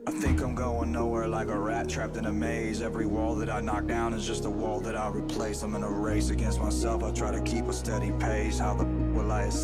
I think I'm going nowhere like a rat trapped in a maze. Every wall that I knock down is just a wall that I replace. I'm in a race against myself, I try to keep a steady pace. How the will I escape?